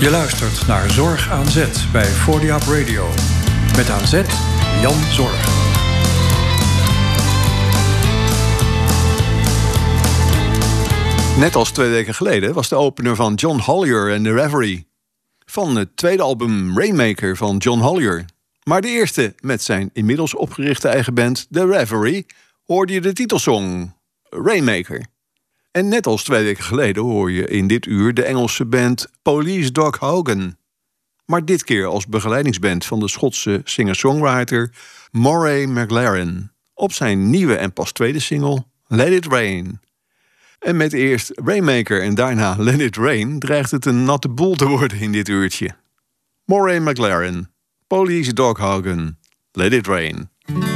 Je luistert naar Zorg aan Zet bij 40 Up Radio. Met aan zet Jan Zorg. Net als 2 weken geleden was de opener van John Hollier en The Reverie. Van het tweede album Rainmaker van John Hollier. Maar de eerste met zijn inmiddels opgerichte eigen band The Reverie hoorde je de titelsong Rainmaker. En net als 2 weken geleden hoor je in dit uur de Engelse band Police Dog Hogan. Maar dit keer als begeleidingsband van de Schotse singer-songwriter Moray McLaren. Op zijn nieuwe en pas tweede single Let It Rain. En met eerst Rainmaker en daarna Let It Rain dreigt het een natte boel te worden in dit uurtje. Moray McLaren, Police Dog Hogan, Let It Rain.